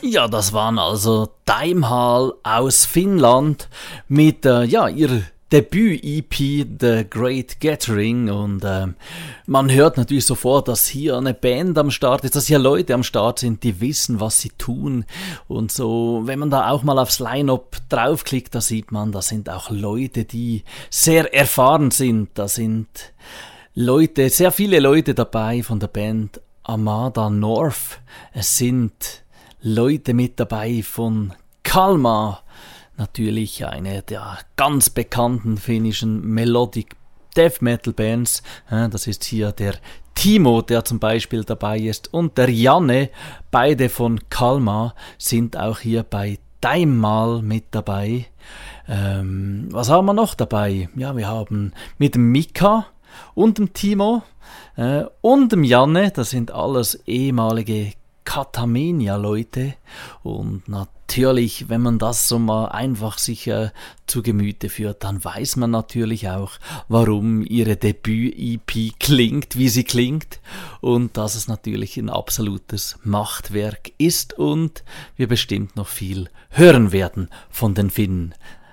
Ja, das waren also Daimhall aus Finnland mit ihrer Debüt-EP The Great Gathering und man hört natürlich sofort, dass hier eine Band am Start ist, dass hier Leute am Start sind, die wissen, was sie tun und so, wenn man da auch mal aufs Line-Up draufklickt, da sieht man, da sind auch Leute, die sehr erfahren sind, da sind Leute, sehr viele Leute dabei von der Band Armada North, es sind Leute mit dabei von Kalmar, natürlich eine der ganz bekannten finnischen Melodic Death Metal Bands. Das ist hier der Timo, der zum Beispiel dabei ist, und der Janne, beide von Kalmar, sind auch hier bei Daimhall mit dabei. Was haben wir noch dabei? Ja, wir haben mit dem Mika und dem Timo und dem Janne, das sind alles ehemalige Katamenia-Leute und natürlich, wenn man das so mal einfach sich zu Gemüte führt, dann weiß man natürlich auch, warum ihre Debüt-EP klingt, wie sie klingt und dass es natürlich ein absolutes Machtwerk ist und wir bestimmt noch viel hören werden von den Finnen.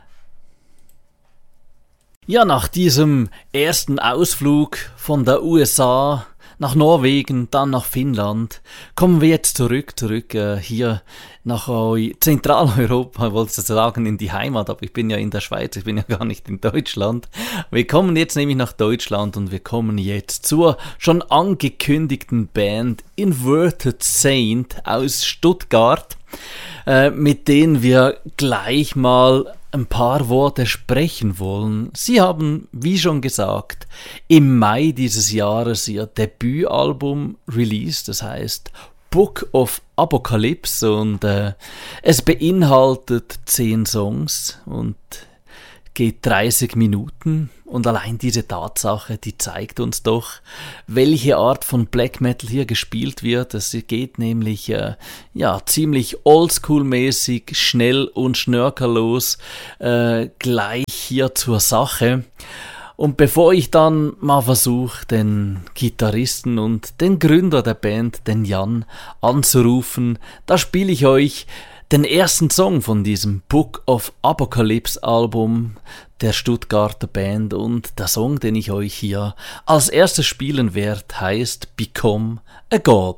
Ja, nach diesem ersten Ausflug von der USA nach Norwegen, dann nach Finnland, kommen wir jetzt zurück hier nach Zentraleuropa, wollte ich sagen, in die Heimat, aber ich bin ja in der Schweiz, ich bin ja gar nicht in Deutschland. Wir kommen jetzt nämlich nach Deutschland und wir kommen jetzt zur schon angekündigten Band Inverted Saint aus Stuttgart, mit denen wir gleich mal ein paar Worte sprechen wollen. Sie haben, wie schon gesagt, im Mai dieses Jahres ihr Debütalbum released, das heißt Book of Apocalypse und es beinhaltet 10 Songs und geht 30 Minuten und allein diese Tatsache, die zeigt uns doch, welche Art von Black Metal hier gespielt wird. Es geht nämlich ziemlich oldschool-mäßig, schnell und schnörkellos gleich hier zur Sache. Und bevor ich dann mal versuche, den Gitarristen und den Gründer der Band, den Jan, anzurufen, da spiele ich euch den ersten Song von diesem Book of Apocalypse Album der Stuttgarter Band und der Song, den ich euch hier als erstes spielen werde, heißt Become a God.